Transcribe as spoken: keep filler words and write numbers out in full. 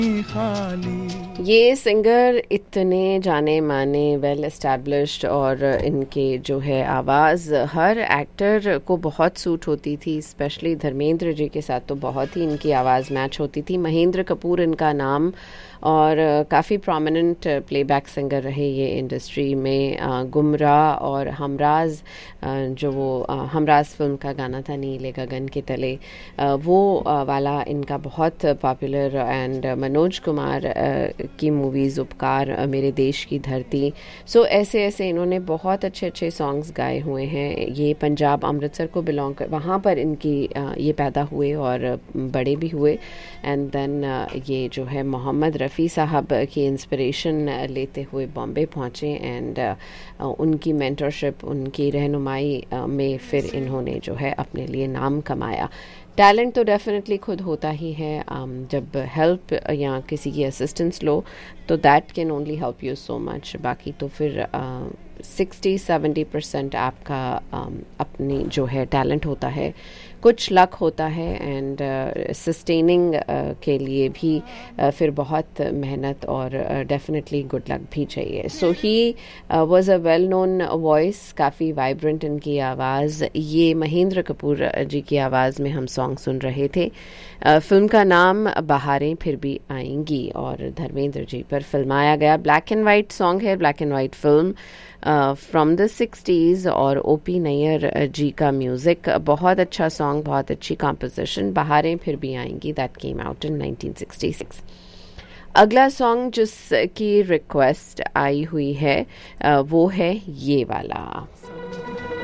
खाली। ये सिंगर इतने जाने माने, वेल एस्टैब्लिश्ड, और इनके जो है आवाज़ हर एक्टर को बहुत सूट होती थी, स्पेशली धर्मेंद्र जी के साथ तो बहुत ही इनकी आवाज़ मैच होती थी। महेंद्र कपूर इनका नाम, और काफ़ी प्रोमिनेंट प्लेबैक सिंगर रहे ये इंडस्ट्री में। गुमराह और हमराज, जो वो हमराज फिल्म का गाना था नीले गगन के तले, वो वाला इनका बहुत पॉपुलर। एंड मनोज कुमार की मूवीज़ उपकार, मेरे देश की धरती, सो ऐसे ऐसे इन्होंने बहुत अच्छे अच्छे सॉन्ग्स गाए हुए हैं। ये पंजाब अमृतसर को बिलोंग कर, वहाँ पर इनकी ये पैदा हुए और बड़े भी हुए। एंड देन ये जो है मोहम्मद रफ़ी साहब की इंस्पिरेशन लेते हुए बॉम्बे पहुँचे, एंड उनकी मेंटरशिप, उनकी रहनुमाई में फिर इन्होंने जो है अपने लिए नाम कमाया। टैलेंट तो डेफिनेटली खुद होता ही है, um, जब हेल्प या किसी की असिस्टेंस लो तो that can only help you so much. बाकी तो फिर सिक्सटी सेवेंटी परसेंट आपका um, अपनी जो है टैलेंट होता है, कुछ लक होता है, एंड सस्टेनिंग uh, uh, के लिए भी uh, फिर बहुत मेहनत और डेफिनेटली गुड लक भी चाहिए। सो he was a well known voice, काफ़ी वाइब्रेंट इनकी आवाज़। ये महेंद्र कपूर जी की आवाज़ में हम सॉन्ग सुन रहे थे। uh, फिल्म का नाम बहारें फिर भी आएंगी और धर्मेंद्र जी पर फिल्माया गया ब्लैक एंड वाइट सॉन्ग है, black and white film from the sixties, और ओ पी नैयर जी का म्यूज़िक। बहुत अच्छा सॉन्ग, बहुत अच्छी कंपोजिशन, बहारें फिर भी आएंगी, that came out in nineteen sixty six. अगला सॉन्ग जिसकी रिक्वेस्ट आई हुई है uh, वो है ये वाला।